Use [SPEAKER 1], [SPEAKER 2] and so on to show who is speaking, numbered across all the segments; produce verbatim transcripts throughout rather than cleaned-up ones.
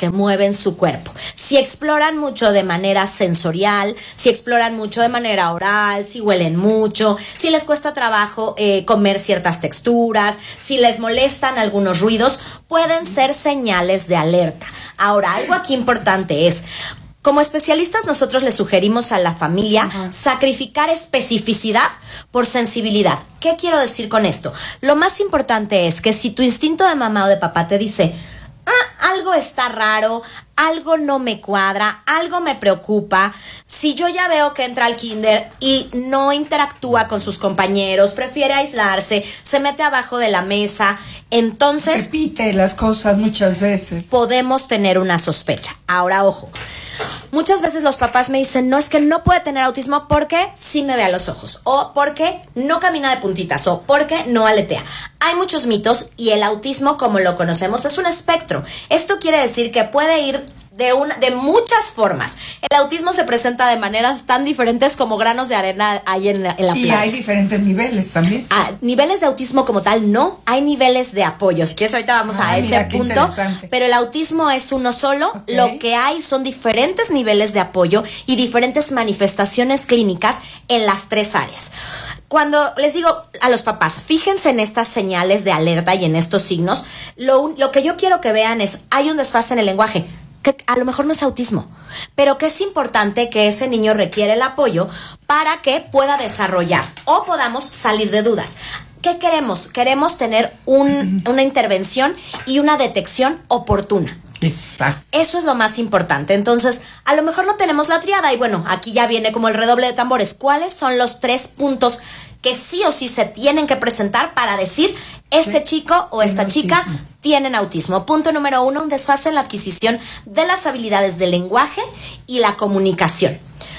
[SPEAKER 1] que mueven su cuerpo. Si exploran mucho de manera sensorial, si exploran mucho de manera oral, si huelen mucho, si les cuesta trabajo eh, comer ciertas texturas, si les molestan algunos ruidos, pueden ser señales de alerta. Ahora, algo aquí importante es, como especialistas nosotros le sugerimos a la familia uh-huh. sacrificar especificidad por sensibilidad. ¿Qué quiero decir con esto? Lo más importante es que si tu instinto de mamá o de papá te dice, ah, algo está raro, algo no me cuadra, algo me preocupa, si yo ya veo que entra al kinder y no interactúa con sus compañeros, prefiere aislarse, se mete abajo de la mesa, entonces
[SPEAKER 2] repite las cosas muchas veces,
[SPEAKER 1] podemos tener una sospecha. Ahora, ojo, muchas veces los papás me dicen, no, es que no puede tener autismo porque sí me ve a los ojos, o porque no camina de puntitas, o porque no aletea. Hay muchos mitos y el autismo, como lo conocemos, es un espectro. Esto quiere decir que puede ir de una, de muchas formas. El autismo se presenta de maneras tan diferentes como granos de arena hay en la, en la
[SPEAKER 2] y
[SPEAKER 1] playa.
[SPEAKER 2] Hay diferentes niveles también.
[SPEAKER 1] Ah, niveles de autismo como tal, no. Hay niveles de apoyo. Si quieres, ahorita vamos ah, a ese punto. Pero el autismo es uno solo. Okay. Lo que hay son diferentes niveles de apoyo y diferentes manifestaciones clínicas en las tres áreas. Cuando les digo a los papás, fíjense en estas señales de alerta y en estos signos, lo, lo que yo quiero que vean es, hay un desfase en el lenguaje, que a lo mejor no es autismo, pero que es importante que ese niño requiere el apoyo para que pueda desarrollar o podamos salir de dudas. ¿Qué queremos? Queremos tener un, una intervención y una detección oportuna.
[SPEAKER 2] Exacto.
[SPEAKER 1] Eso es lo más importante. Entonces, a lo mejor no tenemos la triada y bueno, aquí ya viene como el redoble de tambores. ¿Cuáles son los tres puntos que sí o sí se tienen que presentar para decir este ¿Sí? chico o esta chica autismo. tienen autismo? Punto número uno, un desfase en la adquisición de las habilidades del lenguaje y la comunicación.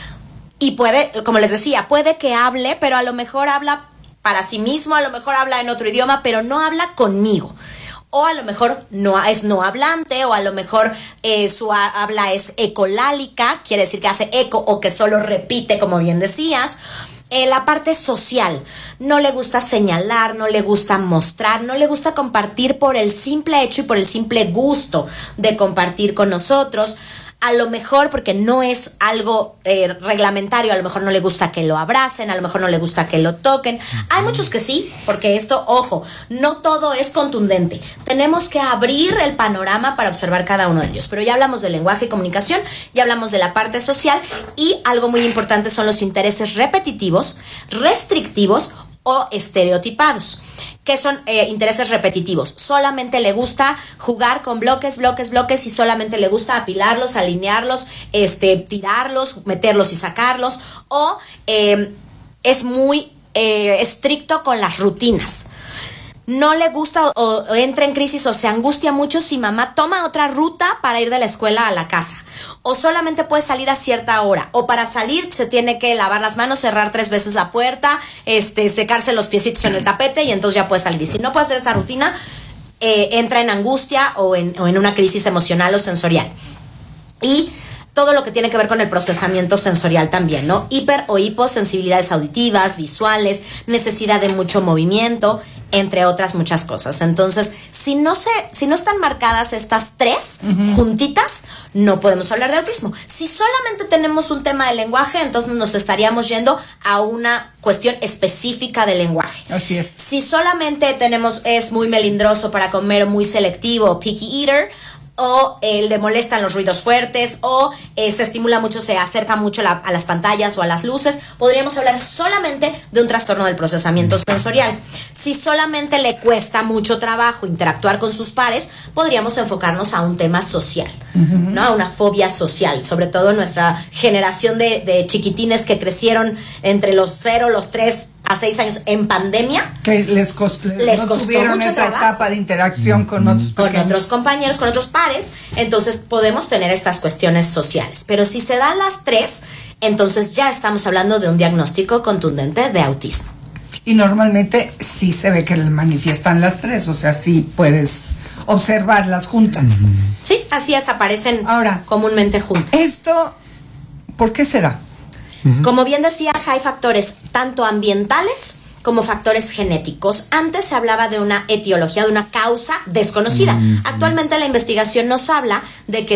[SPEAKER 1] Y puede, como les decía, puede que hable, pero a lo mejor habla para sí mismo, a lo mejor habla en otro idioma, pero no habla conmigo. O a lo mejor no es no hablante, o a lo mejor eh, su a, habla es ecolálica, quiere decir que hace eco o que solo repite, como bien decías. Eh, la parte social, no le gusta señalar, no le gusta mostrar, no le gusta compartir por el simple hecho y por el simple gusto de compartir con nosotros. A lo mejor porque no es algo eh, reglamentario, a lo mejor no le gusta que lo abracen, a lo mejor no le gusta que lo toquen. Hay muchos que sí, porque esto, ojo, no todo es contundente. Tenemos que abrir el panorama para observar cada uno de ellos. Pero ya hablamos de lenguaje y comunicación, ya hablamos de la parte social y algo muy importante son los intereses repetitivos, restrictivos o estereotipados. ¿Qué son eh, intereses repetitivos? Solamente le gusta jugar con bloques, bloques, bloques y solamente le gusta apilarlos, alinearlos, este, tirarlos, meterlos y sacarlos. O eh, es muy eh, estricto con las rutinas. No le gusta o, o entra en crisis o se angustia mucho si mamá toma otra ruta para ir de la escuela a la casa. O solamente puede salir a cierta hora. O para salir se tiene que lavar las manos, cerrar tres veces la puerta, este, secarse los piecitos en el tapete y entonces ya puede salir. Y si no puede hacer esa rutina, eh, entra en angustia o en, o en una crisis emocional o sensorial. Y todo lo que tiene que ver con el procesamiento sensorial también, ¿no? Hiper o hiposensibilidades auditivas, visuales, necesidad de mucho movimiento, entre otras muchas cosas. Entonces, si no se, si no están marcadas estas tres uh-huh. juntitas, no podemos hablar de autismo. Si solamente tenemos un tema de lenguaje, entonces nos estaríamos yendo a una cuestión específica del lenguaje.
[SPEAKER 2] Así es.
[SPEAKER 1] Si solamente tenemos, es muy melindroso para comer, muy selectivo, picky eater, o eh, le molestan los ruidos fuertes, o eh, se estimula mucho, se acerca mucho la, a las pantallas o a las luces, podríamos hablar solamente de un trastorno del procesamiento sensorial. Si solamente le cuesta mucho trabajo interactuar con sus pares, podríamos enfocarnos a un tema social, uh-huh. ¿no? A una fobia social, sobre todo en nuestra generación de, de chiquitines que crecieron entre los cero, los tres a seis años en pandemia,
[SPEAKER 2] que les, cost,
[SPEAKER 1] les
[SPEAKER 2] no
[SPEAKER 1] costó
[SPEAKER 2] tuvieron
[SPEAKER 1] mucho
[SPEAKER 2] esa
[SPEAKER 1] trabajo.
[SPEAKER 2] etapa de interacción con otros
[SPEAKER 1] con
[SPEAKER 2] pequeños.
[SPEAKER 1] otros compañeros, con otros pares, entonces podemos tener estas cuestiones sociales. Pero si se dan las tres, entonces ya estamos hablando de un diagnóstico contundente de autismo.
[SPEAKER 2] Y normalmente sí se ve que le manifiestan las tres, o sea, sí puedes observarlas juntas. Uh-huh.
[SPEAKER 1] Sí, así es, aparecen ahora comúnmente juntas.
[SPEAKER 2] Esto, ¿por qué se da?
[SPEAKER 1] Como bien decías, hay factores tanto ambientales como factores genéticos. Antes se hablaba de una etiología, de una causa desconocida. Actualmente la investigación nos habla de que